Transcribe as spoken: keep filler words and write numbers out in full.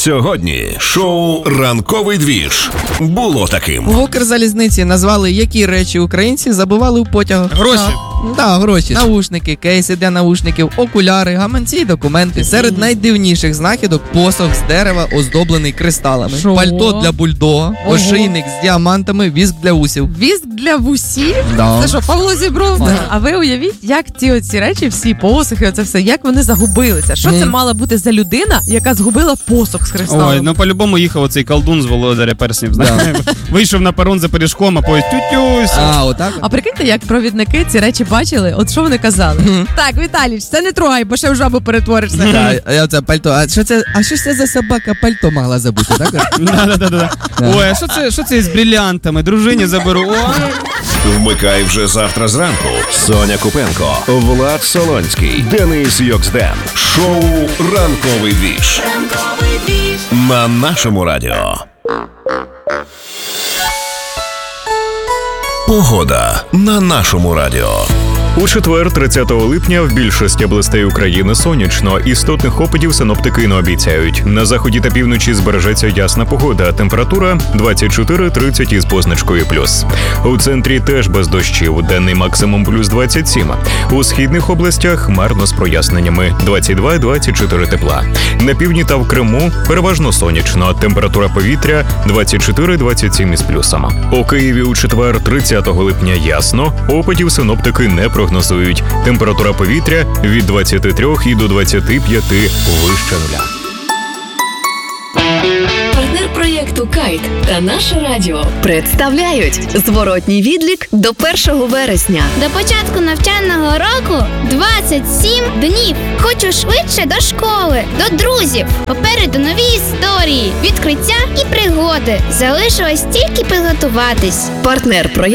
Сьогодні шоу «Ранковий двіж» було таким. В Укрзалізниці назвали, які речі українці забували в потягах. Гроші. Так, да, гроші. Наушники, кейси для наушників, окуляри, гаманці і документи. Серед найдивніших знахідок посох з дерева, оздоблений кристалами. Шо? Пальто для бульдога, Ого. ошийник з діамантами, віск для усів. Віск для вусів? Да. Це що, Павло Зібров? Да. А ви уявіть, як ці оці речі, всі посохи, оце все, як вони загубилися? Що це Мгм. мала бути за людина, яка згубила посох з кристалом? Ой, ну по-любому їхав оцей колдун з володаря перснів, знаєш. Вийшов на перон за пиріжком, а потім тютюсь. А, отак? А прикиньте, як провідники ці речі бачили, от що вони казали? Мгм. Так, Віталіч, це не трогай, бо ще в жабу перетворишся. Да, а я це пальто. А що це? А що це за собака пальто могла забути, так? Да-да-да. Ой, а що це, що це із брилянтами? Дружині заберу. Ой. Вмикай вже завтра зранку. Соня Купенко, Влад Солонський, Денис Йоксден. Шоу «Ранковий двіж» на нашому радіо. Погода на нашому радіо. У четвер, тридцятого липня, в більшості областей України сонячно. Істотних опадів синоптики не обіцяють. На заході та півночі збережеться ясна погода. Температура двадцять чотири тридцять із позначкою плюс. У центрі теж без дощів. Денний максимум плюс двадцять сім. У східних областях хмарно з проясненнями. двадцять два двадцять чотири тепла. На півдні та в Криму переважно сонячно. Температура повітря двадцять чотири двадцять сім із плюсом. У Києві у четвер, тридцятого липня ясно. Опадів синоптики не прогнозують. Прогнозують. Температура повітря від двадцяти трьох і до двадцяти п'яти вище нуля. Партнер проєкту «Кайт» та наше радіо представляють зворотній відлік до першого вересня. До початку навчального року двадцять сім днів. Хочу швидше до школи, до друзів. Попереду нові історії, відкриття і пригоди. Залишилось тільки підготуватись. Партнер проєкту